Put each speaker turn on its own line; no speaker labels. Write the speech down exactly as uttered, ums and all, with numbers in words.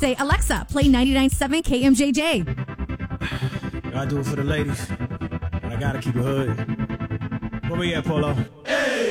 say, Alexa, play ninety-nine point seven K M J J.
I do it for the ladies. I gotta keep it hood. Where we at, Polo? Hey!